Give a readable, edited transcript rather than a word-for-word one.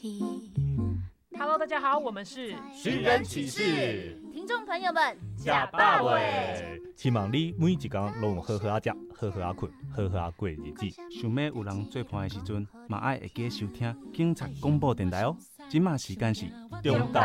Hello， 大家好，我们是寻人启事， 听众朋友们， 假霸位， 希望你每一天拢有好好啊食，好好啊困，好好啊过日子。 想要有人做伴的时阵，嘛爱会记得收听警察广播电台哦。今嘛时间是中昼